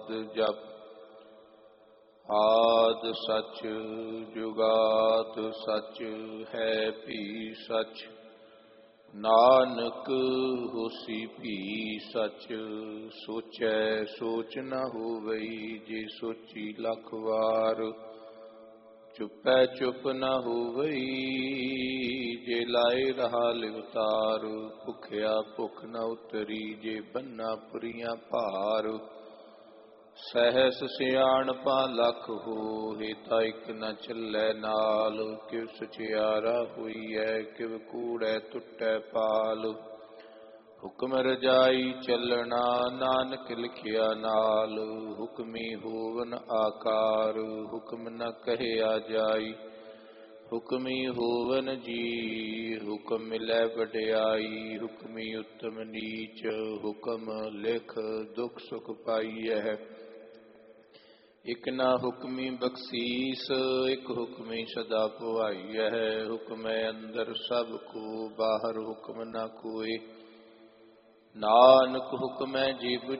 ਸ਼ਬਦ ਜਪ। ਆਦ ਸਚ ਜੁਗਾਦ ਸਚ ਹੈ ਭੀ ਸਚ। ਨਾਨਕ ਹੋਸੀ ਭੀ ਸਚ। ਸੋਚੈ ਸੋਚ ਨ ਹੋਵਈ ਜੇ ਸੋਚੀ ਲੱਖ ਵਾਰ। ਚੁੱਪੈ ਚੁੱਪ ਨ ਹੋਵਈ ਜੇ ਲਾਏ ਰਹਾ ਲਿਵਤਾਰ। ਭੁਖਿਆ ਭੁਖ ਨ ਉਤਰੀ ਜੇ ਬੰਨਾ ਪੁਰੀਆਂ ਭਾਰ। ਸਹਿਸ ਸਿਆਣਪਾ ਲੱਖ ਹੋਏ ਤਾ ਇਕ ਨ ਚੱਲੈ ਨਾਲ। ਕਿਵ ਸਚਿਆਰਾ ਹੋਈਐ ਕਿਵ ਕੂੜੈ ਟੁੱਟੈ ਪਾਲ। ਹੁਕਮ ਰਜਾਈ ਚੱਲਣਾ ਨਾਨਕ ਲਿਖਿਆ ਨਾਲ। ਹੁਕਮੀ ਹੋਵਨ ਆਕਾਰ ਹੁਕਮ ਨ ਕਹਿਆ ਜਾਈ। ਹੁਕਮੀ ਹੋਵਨ ਜੀ ਹੁਕਮ ਮਿਲੈ ਵਡਿਆਈ। ਹੁਕਮੀ ਉੱਤਮ ਨੀਚ ਹੁਕਮ ਲਿਖ ਦੁਖ ਸੁਖ ਪਾਈਐ। ਇਕ ਨਾ ਹੁਕਮੀ ਬਖਸ਼ੀਸ ਇਕ ਹੁਕਮੀ ਸਦਾ ਭਵਾਈਐ। ਹੁਕਮੈ ਅੰਦਰ ਸਭ ਕੋ ਬਾਹਰ ਹੁਕਮ ਨ ਕੋਇ। ਨਾਨਕ ਹੁਕਮੈ ਜੀਵ